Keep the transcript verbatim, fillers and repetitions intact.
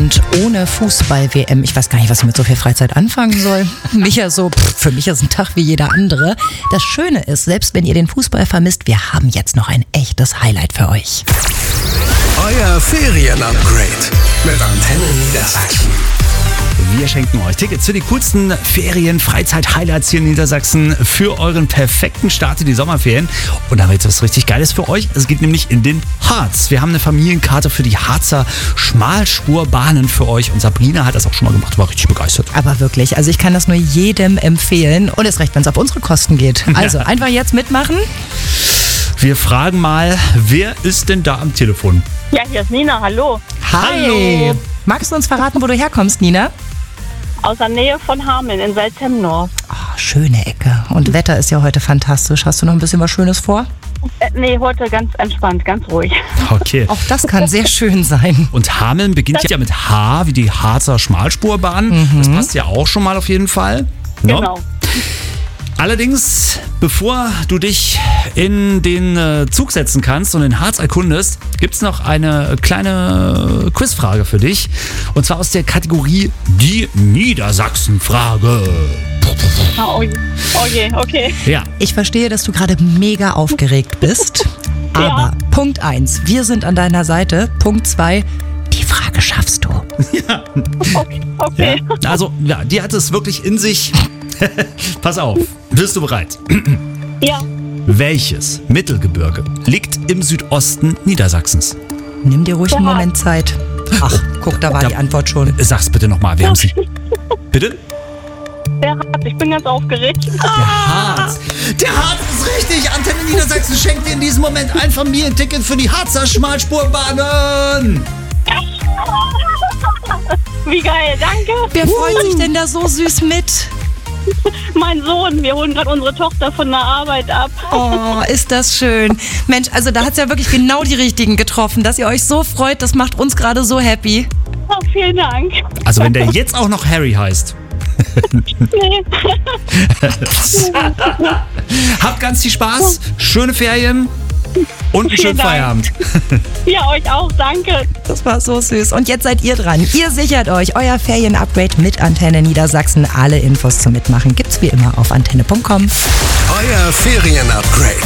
und ohne Fußball-W M. Ich weiß gar nicht, was ich mit so viel Freizeit anfangen soll. Micha so, pff, für mich ist ein Tag wie jeder andere. Das Schöne ist, selbst wenn ihr den Fußball vermisst, wir haben jetzt noch ein echtes Highlight für euch. Euer Ferien-Upgrade mit Antenne Niedersachsen. Wir schenken euch Tickets für die coolsten Ferien-Freizeit-Highlights hier in Niedersachsen für euren perfekten Start in die Sommerferien. Und da haben wir jetzt was richtig Geiles für euch. Es geht nämlich in den Harz. Wir haben eine Familienkarte für die Harzer Schmalspurbahnen für euch. Und Sabrina hat das auch schon mal gemacht, war richtig begeistert. Aber wirklich, also ich kann das nur jedem empfehlen. Und erst recht, wenn es auf unsere Kosten geht. Also einfach jetzt mitmachen. Wir fragen mal, wer ist denn da am Telefon? Ja, hier ist Nina, hallo. Hi. Hallo. Magst du uns verraten, wo du herkommst, Nina? Aus der Nähe von Hameln in Salzhemdorf. Oh, schöne Ecke. Und Wetter ist ja heute fantastisch. Hast du noch ein bisschen was Schönes vor? Äh, nee, heute ganz entspannt, ganz ruhig. Okay. Auch das kann sehr schön sein. Und Hameln beginnt ja mit H, wie die Harzer Schmalspurbahn. Mhm. Das passt ja auch schon mal auf jeden Fall. No? Genau. Allerdings, bevor du dich in den äh, Zug setzen kannst und den Harz erkundest, gibt es noch eine kleine Quizfrage für dich. Und zwar aus der Kategorie Die Niedersachsen-Frage. Oh, oh je, okay. Ja. Ich verstehe, dass du gerade mega aufgeregt bist. Aber Ja. Punkt eins, wir sind an deiner Seite. Punkt zwei, die Frage schaffst du. Ja. Okay. okay. Ja. Also, ja, die hat es wirklich in sich. Pass auf, bist du bereit? Ja. Welches Mittelgebirge liegt im Südosten Niedersachsens? Nimm dir ruhig einen Ja. Moment Zeit. Ach, guck, da war Da- die Antwort schon. Sag's bitte nochmal, wir haben sie. Bitte? Der hat, ich bin ganz aufgeregt. Der Harz. Der Harz ist richtig. Antenne Niedersachsen schenkt dir in diesem Moment ein Familienticket für die Harzer Schmalspurbahnen. Wie geil, danke. Wer freut sich denn da so süß mit? Mein Sohn, wir holen gerade unsere Tochter von der Arbeit ab. Oh, ist das schön. Mensch, also da hat es ja wirklich genau die Richtigen getroffen. Dass ihr euch so freut, das macht uns gerade so happy. Oh, vielen Dank. Also wenn der jetzt auch noch Harry heißt. Nee. Habt ganz viel Spaß, schöne Ferien und einen Vielen schönen Dank. Feierabend. Ja, euch auch, danke. Das war so süß. Und jetzt seid ihr dran. Ihr sichert euch euer Ferien-Upgrade mit Antenne Niedersachsen. Alle Infos zum Mitmachen gibt's wie immer auf antenne punkt com. Euer Ferien-Upgrade